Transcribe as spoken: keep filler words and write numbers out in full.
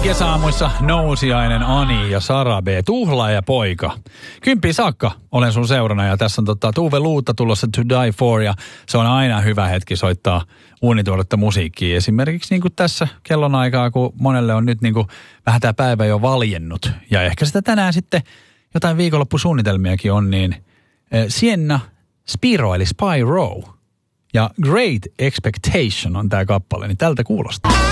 Kesäaamuissa Nousiainen, Ani ja Sara B. Tuhlaa ja poika. Kymppiin saakka olen sun seurana ja tässä on tota, Tuve Luutta tulossa To Die For ja se on aina hyvä hetki soittaa uunituoretta musiikkia. Esimerkiksi niin kuin tässä kellonaikaa, kun monelle on nyt niin kuin vähän tämä päivä jo valjennut ja ehkä sitä tänään sitten jotain viikonloppusuunnitelmiakin on, niin eh, Sienna Spiro eli Spyro ja Great Expectation on tämä kappale, niin tältä kuulostaa.